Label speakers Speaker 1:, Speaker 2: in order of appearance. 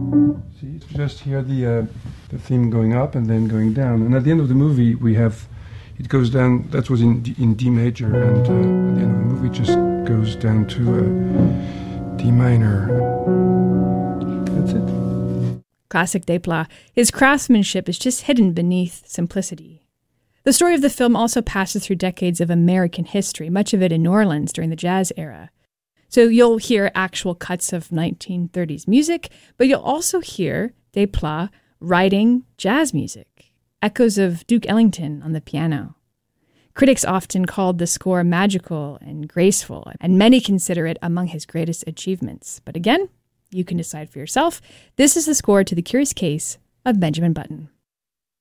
Speaker 1: See, you just hear the theme going up and then going down. And at the end of the movie, we have, it goes down, that was in D major, and at the end of the movie, it just goes down to D minor. That's it.
Speaker 2: Classic Desplat. His craftsmanship is just hidden beneath simplicity. The story of the film also passes through decades of American history, much of it in New Orleans during the jazz era. So you'll hear actual cuts of 1930s music, but you'll also hear Desplat writing jazz music, echoes of Duke Ellington on the piano. Critics often called the score magical and graceful, and many consider it among his greatest achievements. But again, you can decide for yourself. This is the score to The Curious Case of Benjamin Button.